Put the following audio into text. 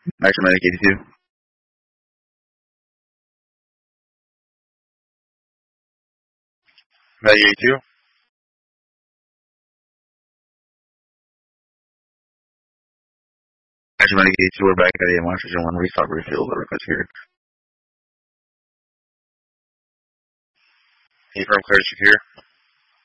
Max Medic 82. Medic 82. Max Medic 82, we're back at the Oxygen 1 restock refill. The request here. Confirm clear secure.